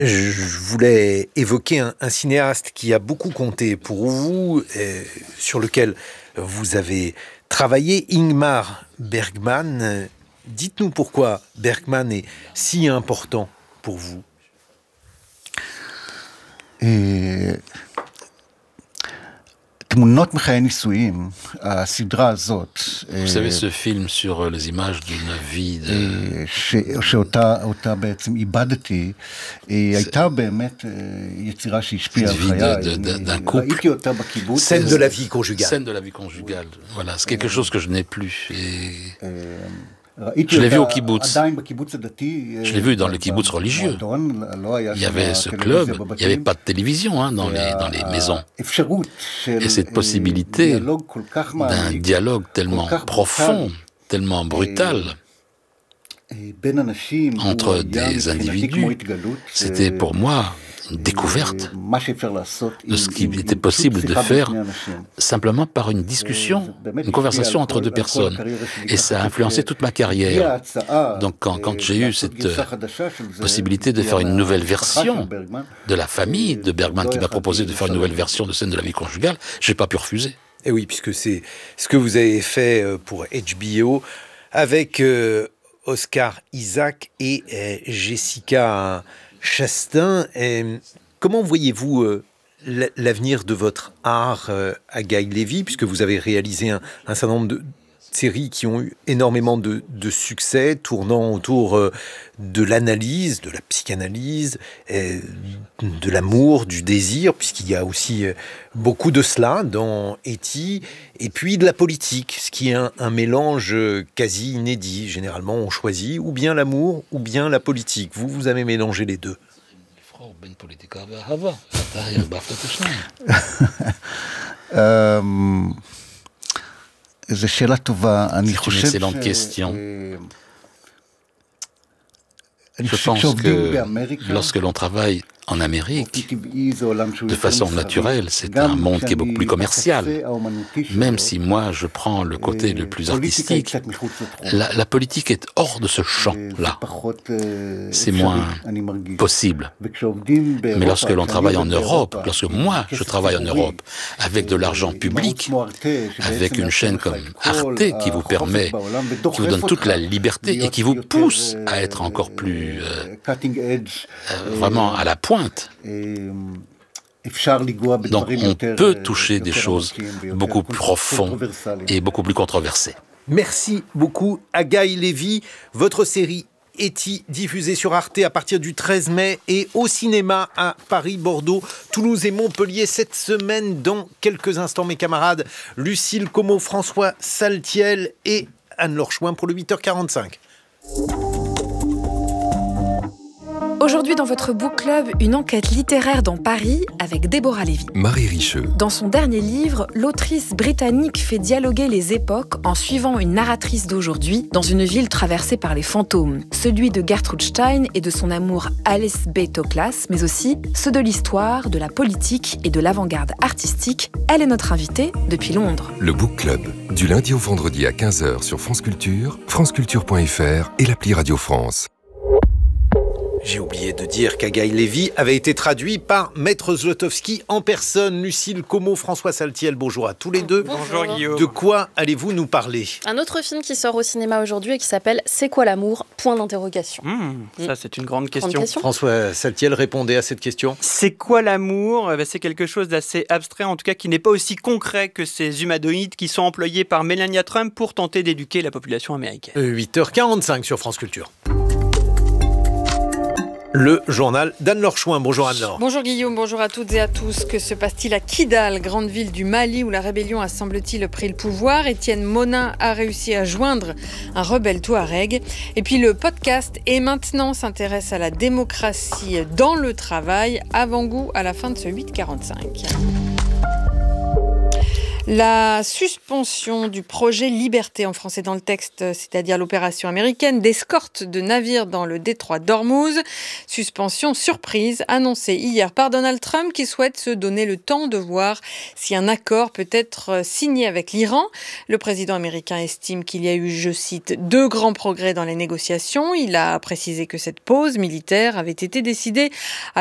Je voulais évoquer un cinéaste qui a beaucoup compté pour vous, sur lequel vous avez travaillé, Ingmar Bergman. Dites-nous pourquoi Bergman est si important pour vous. תמונות מחיי נישואים, הסדרה הזאת. Vous savez, ce film sur les images d'une vie שאותה בעצם איבדתי, הייתה באמת יצירה שהשפיעה על חיי. ראיתי אותה בקיבוץ. Scène de la vie conjugale. Scène de la vie conjugale. Voilà, c'est quelque chose que je n'ai plus. Je l'ai vu au kibbutz. Je l'ai vu dans le kibbutz religieux. Il y avait ce club, il n'y avait pas de télévision dans les maisons. Et cette possibilité d'un dialogue tellement profond, tellement brutal entre des individus, c'était pour moi une découverte de ce qui était possible de faire simplement par une discussion, une conversation entre deux personnes. Et ça a influencé toute ma carrière. Donc quand j'ai eu cette possibilité de faire une nouvelle version de la famille de Bergman qui m'a proposé de faire une nouvelle version de Scène de la vie conjugale, je n'ai pas pu refuser. Et oui, puisque c'est ce que vous avez fait pour HBO avec Oscar Isaac et Jessica Chastain. Comment voyez-vous l'avenir de votre art à Guy Lévy, puisque vous avez réalisé un certain nombre de séries qui ont eu énormément de succès, tournant autour de l'analyse, de la psychanalyse, de l'amour, du désir, puisqu'il y a aussi beaucoup de cela dans E.T., et puis de la politique, ce qui est un mélange quasi inédit. Généralement, on choisit ou bien l'amour ou bien la politique. Vous avez mélangé les deux. C'est une excellente question. Je pense que lorsque l'on travaille en Amérique, de façon naturelle, c'est un monde qui est beaucoup plus commercial. Même si moi, je prends le côté le plus artistique, la politique est hors de ce champ-là. C'est moins possible. Mais lorsque l'on travaille en Europe, lorsque moi, je travaille en Europe, avec de l'argent public, avec une chaîne comme Arte qui vous permet, qui vous donne toute la liberté et qui vous pousse à être encore plus vraiment à la pointe. Donc on peut toucher des choses beaucoup plus profondes et beaucoup plus controversées. Merci beaucoup à Guy Lévy. Votre série E.T. diffusée sur Arte à partir du 13 mai et au cinéma à Paris, Bordeaux, Toulouse et Montpellier cette semaine. Dans quelques instants, mes camarades Lucille Como, François Saltiel et Anne-Laure Chouin pour le 8h45. Aujourd'hui, dans votre book club, une enquête littéraire dans Paris avec Déborah Lévy. Marie Richeux. Dans son dernier livre, l'autrice britannique fait dialoguer les époques en suivant une narratrice d'aujourd'hui dans une ville traversée par les fantômes. Celui de Gertrude Stein et de son amour Alice B. Toklas, mais aussi ceux de l'histoire, de la politique et de l'avant-garde artistique. Elle est notre invitée depuis Londres. Le book club, du lundi au vendredi à 15h sur France Culture, franceculture.fr et l'appli Radio France. J'ai oublié de dire qu'Guy Lévy avait été traduit par Maître Zlotowski en personne. Lucille Como, François Saltiel, bonjour à tous les deux. Bonjour Guillaume. De quoi allez-vous nous parler ? Un autre film qui sort au cinéma aujourd'hui et qui s'appelle « C'est quoi l'amour ? » Ça c'est une grande question. François Saltiel, répondez à cette question. C'est quoi l'amour ? C'est quelque chose d'assez abstrait, en tout cas qui n'est pas aussi concret que ces humanoïdes qui sont employés par Melania Trump pour tenter d'éduquer la population américaine. 8h45 sur France Culture. Le journal d'Anne-Laure Chouin. Bonjour Anne-Laure. Bonjour Guillaume, bonjour à toutes et à tous. Que se passe-t-il à Kidal, grande ville du Mali où la rébellion a semble-t-il pris le pouvoir ? Étienne Monin a réussi à joindre un rebelle touareg. Et puis le podcast Et maintenant s'intéresse à la démocratie dans le travail. Avant-goût à la fin de ce 8h45. La suspension du projet Liberté en français dans le texte, c'est-à-dire l'opération américaine d'escorte de navires dans le détroit d'Ormuz. Suspension surprise annoncée hier par Donald Trump qui souhaite se donner le temps de voir si un accord peut être signé avec l'Iran. Le président américain estime qu'il y a eu, je cite, 2 grands progrès dans les négociations. Il a précisé que cette pause militaire avait été décidée